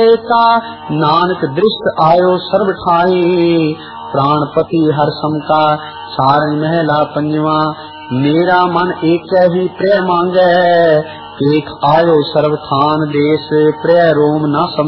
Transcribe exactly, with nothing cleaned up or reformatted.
एका, नानक दृष्ट आयो सर्व ठाई। प्राणपति हर समका, सारंग महला पंजवा, मेरा मन एक ही प्रिय मांगे। एक आयो सर्व ठान देश, प्रिय रोम न सम